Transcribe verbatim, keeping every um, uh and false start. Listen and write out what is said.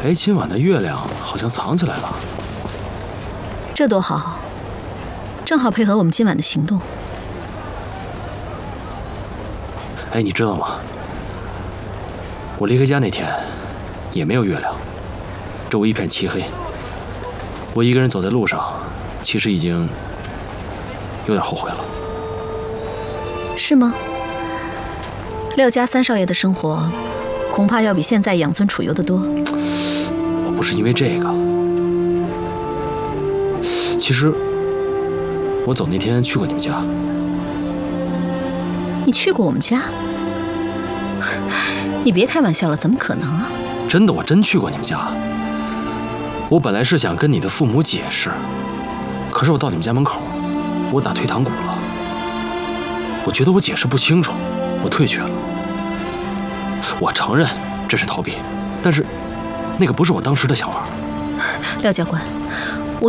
哎，今晚的月亮好像藏起来了， 这多好，正好配合我们今晚的行动。 哎，你知道吗？我离开家那天，也没有月亮，周围一片漆黑。我一个人走在路上，其实已经有点后悔了。 是吗？廖家三少爷的生活，恐怕要比现在养尊处优得多。 我不是因为这个，其实我走那天去过你们家。 你去过我们家？你别开玩笑了，怎么可能啊？ 真的，我真去过你们家。我本来是想跟你的父母解释，可是我到你们家门口，我打退堂鼓了。我觉得我解释不清楚，我退却了。我承认这是逃避，但是那个不是我当时的想法。 廖教官，